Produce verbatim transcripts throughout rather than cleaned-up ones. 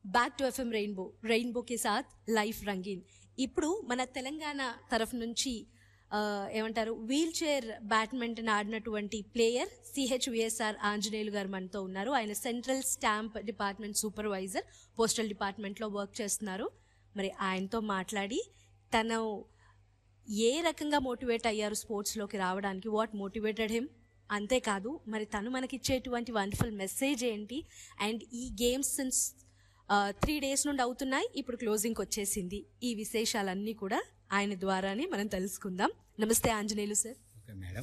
Back to FM rainbow rainbow కే సాత్ life రంగీన్. ఇప్పుడు మన తెలంగాణ తరఫు నుంచి ఆ, ఏమంటారు wheel chair badminton ఆడినటువంటి player సిహెచ్విఎస్ఆర్ Anjaneyulu గారు మనతో ఉన్నారు. ఆయన central stamp department supervisor, postal డిపార్ట్మెంట్లో వర్క్ చేస్తున్నారు. మరి ఆయనతో మాట్లాడి తను ఏ రకంగా మోటివేట్ అయ్యారు స్పోర్ట్స్లోకి రావడానికి, వాట్ మోటివేటెడ్ హిమ్, అంతేకాదు మరి తను మనకిచ్చేటువంటి వండర్ఫుల్ మెసేజ్ ఏంటి, అండ్ ఈ గేమ్స్ సిన్స్ త్రీ డేస్ నుండి అవుతున్నాయి, ఇప్పుడు క్లోజింగ్కి వచ్చేసింది. ఈ విశేషాలన్నీ కూడా ఆయన ద్వారానే మనం తెలుసుకుందాం. నమస్తే ఆంజనేయులు సార్. ఓకే మేడం,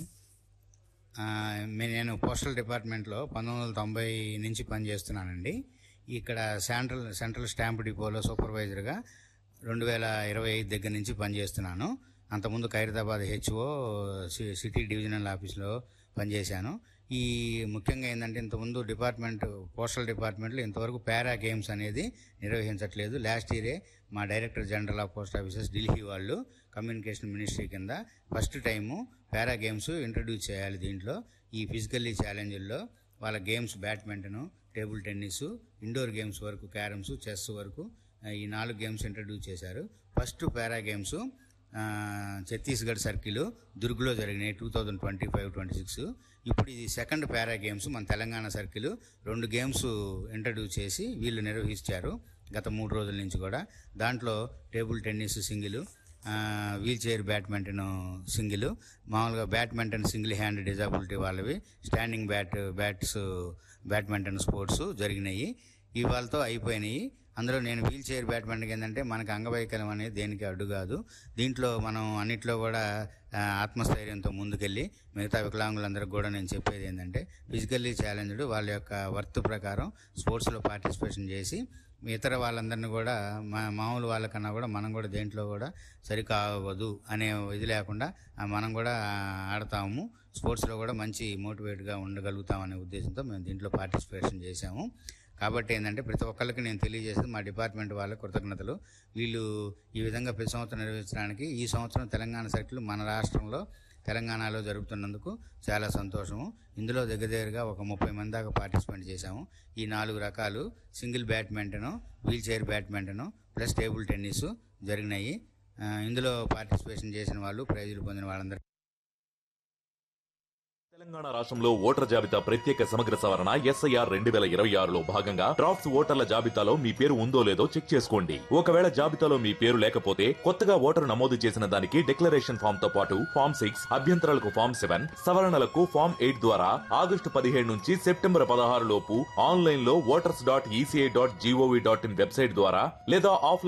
నేను పోస్టల్ డిపార్ట్మెంట్లో పంతొమ్మిది వందల తొంభై నుంచి పనిచేస్తున్నానండి. ఇక్కడ సెంట్రల్ సెంట్రల్ స్టాంప్ డిపోలో సూపర్వైజర్గా రెండు వేల ఇరవై ఐదు దగ్గర నుంచి పనిచేస్తున్నాను. అంతకుముందు ఖైరతాబాద్ హెచ్ఓ సిటీ డివిజనల్ ఆఫీస్లో పనిచేశాను. ఈ ముఖ్యంగా ఏంటంటే ఇంతకుముందు డిపార్ట్మెంట్ పోస్టల్ డిపార్ట్మెంట్లో ఇంతవరకు పారా గేమ్స్ అనేది నిర్వహించట్లేదు. లాస్ట్ ఇయరే మా director general of post offices Delhi వాళ్ళు కమ్యూనికేషన్ మినిస్ట్రీ కింద ఫస్ట్ టైము పారా గేమ్స్ ఇంట్రడ్యూస్ చేయాలి. దీంట్లో ఈ ఫిజికల్లీ ఛాలెంజ్ల్లో వాళ్ళ games badminton, table tennis, indoor games వరకు క్యారమ్స్, చెస్ వరకు ఈ నాలుగు గేమ్స్ ఇంట్రడ్యూస్ చేశారు. ఫస్ట్ పారా గేమ్స్ ఛత్తీస్గఢ్ సర్కిల్ దుర్గ్లో జరిగినాయి two thousand twenty five twenty six. ఇప్పుడు ఇది సెకండ్ పారా గేమ్స్ మన తెలంగాణ సర్కిల్ రెండు గేమ్స్ ఇంట్రడ్యూస్ చేసి వీళ్ళు నిర్వహించారు గత మూడు రోజుల నుంచి కూడా. దాంట్లో table tennis single, wheel chair badminton single, మామూలుగా బ్యాడ్మింటన్ సింగిల్ హ్యాండ్ డిజాబిలిటీ వాళ్ళవి standing bat bats badminton sports జరిగినాయి. ఇవాళతో అయిపోయినాయి. అందులో నేను వీల్ చైర్ బ్యాడ్మింటన్ ఏంటంటే మనకు అంగవైకల్యం అనేది దేనికి అడ్డు కాదు. దీంట్లో మనం అన్నిట్లో కూడా ఆత్మస్థైర్యంతో ముందుకెళ్ళి మిగతా వికలాంగులందరికీ కూడా నేను చెప్పేది ఏంటంటే ఫిజికల్లీ ఛాలెంజ్డ్ వాళ్ళ యొక్క వర్త్ ప్రకారం స్పోర్ట్స్లో పార్టిసిపేషన్ చేసి ఇతర వాళ్ళందరినీ కూడా మా మామూలు వాళ్ళకన్నా కూడా మనం కూడా దేంట్లో కూడా సరికావదు అనే ఇది లేకుండా మనం కూడా ఆడతాము, స్పోర్ట్స్లో కూడా మంచి మోటివేట్గా ఉండగలుగుతాం అనే ఉద్దేశంతో మేము దీంట్లో పార్టిసిపేషన్ చేశాము. కాబట్టి ఏంటంటే ప్రతి ఒక్కరికి నేను తెలియజేసేది మా డిపార్ట్మెంట్ వాళ్ళ కృతజ్ఞతలు. వీళ్ళు ఈ విధంగా ప్రతి సంవత్సరం నిర్వహించడానికి ఈ సంవత్సరం తెలంగాణ సర్కిల్ మన రాష్ట్రంలో తెలంగాణలో జరుపుతున్నందుకు చాలా సంతోషము. ఇందులో దగ్గర దగ్గరగా ఒక ముప్పై మంది దాకా పార్టిసిపేట్ చేశాము. ఈ నాలుగు రకాలు single badminton, wheel chair badminton plus table tennis జరిగినాయి. ఇందులో పార్టిసిపేషన్ చేసిన వాళ్ళు, ప్రైజులు పొందిన వాళ్ళందరూ. తెలంగాణ రాష్ట్రంలో ఓటర్ జాబితా ప్రత్యేక సమగ్ర సవరణ ఎస్ఐఆర్ రెండు వేల ఇరవై ఆరులో భాగంగా డ్రాఫ్ట్స్ ఓటర్ల జాబితాలో మీ పేరు ఉందో లేదో చెక్ చేసుకోండి. ఒకవేళ జాబితాలో మీ పేరు లేకపోతే కొత్తగా ఓటరు నమోదు చేసిన దానికి డిక్లరేషన్ ఫామ్ తో పాటు ఫామ్ సిక్స్, అభ్యంతరాలకు ఫామ్ సెవెన్, సవరణలకు ఫామ్ ఎయిట్ ద్వారా ఆగస్టు పదిహేడు నుంచి సెప్టెంబర్ పదహారు లోపు ఆన్లైన్ లో voters dot ECI dot GOV dot in website ద్వారా లేదా ఆఫ్